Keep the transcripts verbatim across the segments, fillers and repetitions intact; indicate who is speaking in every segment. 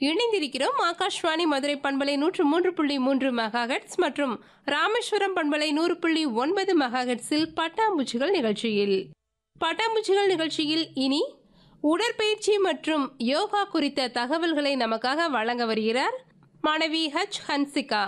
Speaker 1: இணைந்திருக்கிறோம். ஆகாஷ்வாணி மதுரை பண்பலை நூற்று மூன்று புள்ளி மூன்று மெகாஹெட்ஸ் மற்றும் ராமேஸ்வரம் பண்பலை நூறு புள்ளி ஒன்பது மெகாஹெட்ஸில் பட்டாம்பூச்சிகள் நிகழ்ச்சியில் பட்டாம்பூச்சிகள் நிகழ்ச்சியில் இனி உடற்பயிற்சி மற்றும் யோகா குறித்த தகவல்களை நமக்காக வழங்க வருகிறார் மாணவி ஹச் ஹன்சிகா.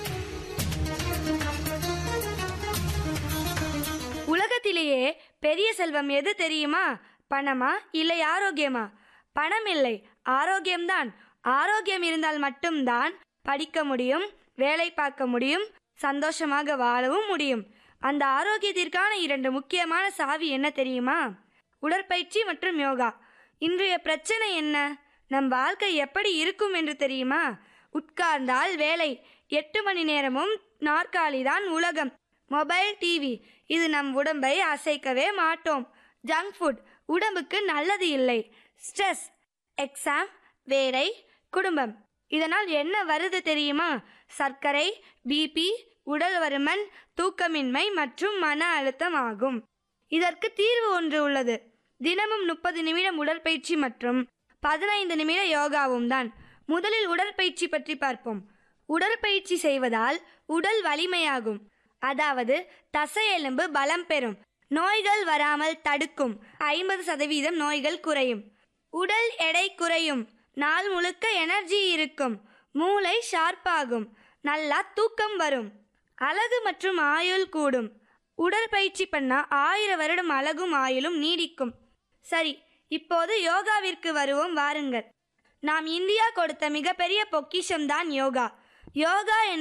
Speaker 2: உலகத்திலேயே பெரிய செல்வம் எது தெரியுமா? பணமா இல்லை ஆரோக்கியமா? பணம் இல்லை, ஆரோக்கியம்தான். ஆரோக்கியம் இருந்தால் மட்டும்தான் படிக்க முடியும், வேலை பார்க்க முடியும், சந்தோஷமாக வாழவும் முடியும். அந்த ஆரோக்கியத்திற்கான இரண்டு முக்கியமான சாவி என்ன தெரியுமா? உடற்பயிற்சி மற்றும் யோகா. இன்றைய பிரச்சனை என்ன? நம் வாழ்க்கை எப்படி இருக்கும் என்று தெரியுமா? உட்கார்ந்தால் வேலை, எட்டு மணி நேரமும் நாற்காலி தான் உலகம். மொபைல், டிவி, இது நம் உடம்பை அசைக்கவே மாட்டோம். ஜங்க் ஃபுட் உடம்புக்கு நல்லது இல்லை. ஸ்ட்ரெஸ், எக்ஸாம், வேலை, குடும்பம், இதனால் என்ன வருது தெரியுமா? சர்க்கரை, பிபி, உடல் பருமன், தூக்கமின்மை மற்றும் மன அழுத்தம் ஆகும். இதற்கு தீர்வு ஒன்று உள்ளது. தினமும் முப்பது நிமிடம் உடற்பயிற்சி மற்றும் பதினைந்து நிமிட யோகாவும் தான். முதலில் உடற்பயிற்சி பற்றி பார்ப்போம். உடற்பயிற்சி செய்வதால் உடல் வலிமையாகும், அதாவது தசை எலும்பு பலம் பெறும், நோய்கள் வராமல் தடுக்கும், ஐம்பது சதவீதம் நோய்கள் குறையும், உடல் எடை குறையும், நாள் முழுக்க எனர்ஜி இருக்கும், மூளை ஷார்ப்பாகும், நல்லா தூக்கம் வரும், அழகு மற்றும் ஆயுள் கூடும். உடற்பயிற்சி பண்ணா ஆயிரம் வருடம் அழகும் ஆயுளும் நீடிக்கும். சரி, இப்போது யோகாவிற்கு வருவோம் வாருங்கள். நாம் இந்தியா கொடுத்த மிகப்பெரிய பொக்கிஷம்தான் யோகா. யோகா